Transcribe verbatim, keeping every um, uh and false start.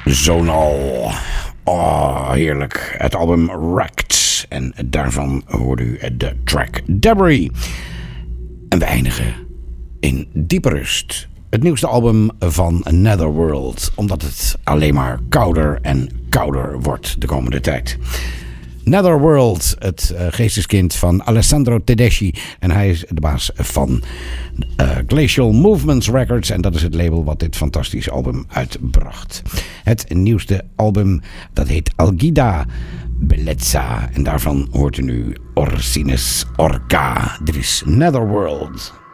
Zonal. Oh, heerlijk. Het album Wrecked. En daarvan hoorde u de track Debris. En we eindigen in diepe rust. Het nieuwste album van Netherworld. Omdat het alleen maar kouder en kouder wordt de komende tijd. Netherworld, het uh, geesteskind van Alessandro Tedeschi. En hij is de baas van uh, Glacial Movements Records. En dat is het label wat dit fantastische album uitbracht. Het nieuwste album, dat heet Algida Bellezza. En daarvan hoort u nu Orsines Orca. Dit is Netherworld.